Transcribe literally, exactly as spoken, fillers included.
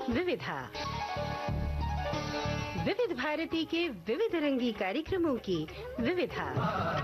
विविधा, विविध भारती के विविध रंगी कार्यक्रमों की विविधा।